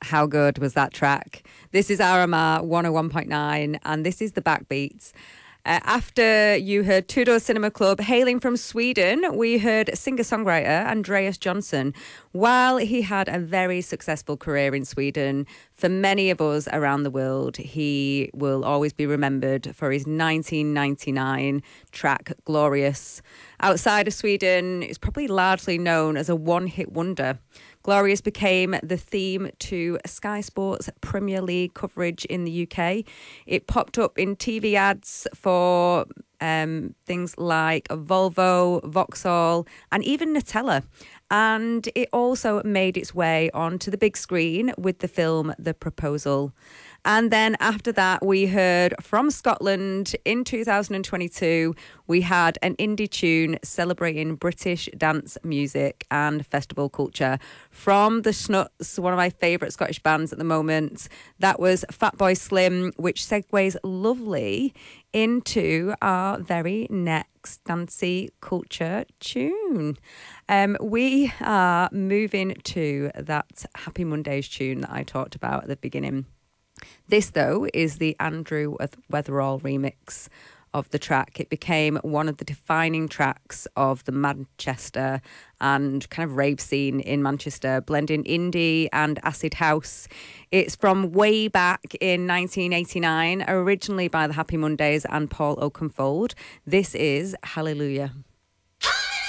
How good was that track? This is RMR 101.9 and this is the Backbeats. After you heard Two Door Cinema Club, hailing from Sweden, we heard singer-songwriter Andreas Johnson. While he had a very successful career in Sweden, for many of us around the world, he will always be remembered for his 1999 track Glorious. Outside of Sweden, it's probably largely known as a one-hit wonder. Glorious became the theme to Sky Sports Premier League coverage in the UK. It popped up in TV ads for things like Volvo, Vauxhall, and even Nutella. And it also made its way onto the big screen with the film The Proposal. And then after that, we heard from Scotland in 2022, we had an indie tune celebrating British dance music and festival culture from the Snuts, one of my favourite Scottish bands at the moment. That was Fatboy Slim, which segues lovely into our very next dancey culture tune. We are moving to that Happy Mondays tune that I talked about at the beginning. This, though, is the Andrew Weatherall remix of the track. It became one of the defining tracks of the Manchester and kind of rave scene in Manchester, blending indie and acid house. It's from way back in 1989, originally by the Happy Mondays and Paul Oakenfold. This is Hallelujah.